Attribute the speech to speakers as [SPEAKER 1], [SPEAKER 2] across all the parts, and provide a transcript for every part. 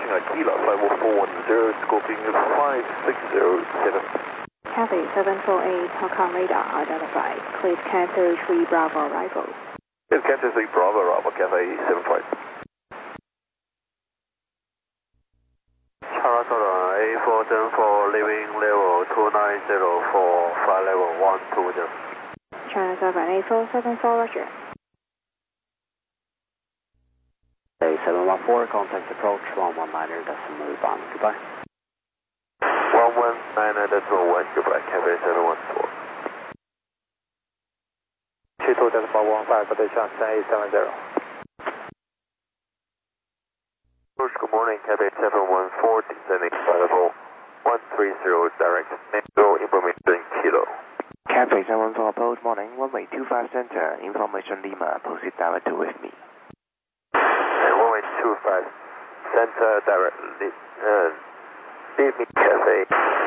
[SPEAKER 1] approaching Aquila 50410, scoping 5607.
[SPEAKER 2] Cathay 748, Hong Kong radar identified. Cleared Cathay 3 Bravo arrival.
[SPEAKER 1] Yes, Cathay 3 Bravo arrival, Cathay 75.
[SPEAKER 3] Charlotte A474, leaving level 2904, flight level 120.
[SPEAKER 2] China 78474, roger.
[SPEAKER 4] 714, contact approach 119.1, goodbye.
[SPEAKER 1] 119.1, goodbye, Cathay 714.
[SPEAKER 3] 22.115, good day, China 870.
[SPEAKER 1] Good morning, Cathay 714, descending flight level 130, direct Mexico information Kilo.
[SPEAKER 5] Cathay 714, approach morning, runway 25 center, information Lima, proceed directly with me.
[SPEAKER 1] And runway 25 center, direct, leave me Cathay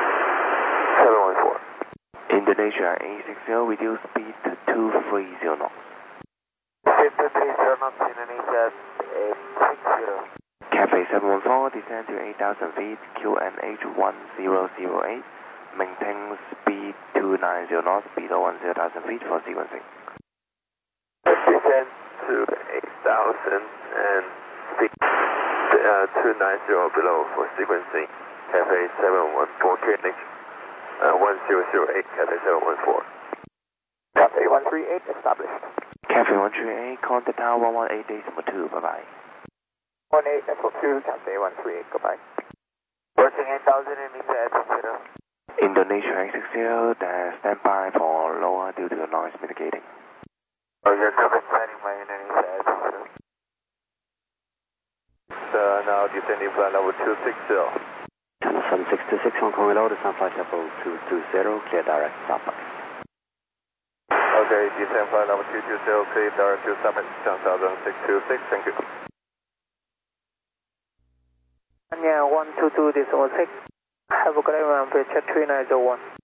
[SPEAKER 1] 714.
[SPEAKER 5] Indonesia A60, reduce speed to 230 knots.
[SPEAKER 3] 230 knots, Indonesia A60.
[SPEAKER 5] Cathay 714, descend to 8,000 feet, QNH 1008, maintain speed 290 knots, below 10,000 feet for sequencing.
[SPEAKER 1] Descend to 8,000 and speed 290 below for sequencing. Cathay 714, QNH 1008, Cathay 714.
[SPEAKER 3] Cathay 138, established.
[SPEAKER 5] Cathay 138, contact tower 118.2, bye-bye.
[SPEAKER 3] 18.2, Cathay 138, goodbye. Approaching 8,000, Indonesia A60.
[SPEAKER 5] Indonesia A60, stand by for lower due to noise mitigating.
[SPEAKER 3] You're traffic planning by Indonesia A60.
[SPEAKER 1] Now descending flight level 260.
[SPEAKER 4] China 7626, Hong Kong reload, descend flight level 220, clear direct southbound.
[SPEAKER 1] Okay, descend flight level 220, clear direct to summit, China 626, thank you.
[SPEAKER 3] Yeah, 122, this was 6. Have a good day, around pitch at 3901.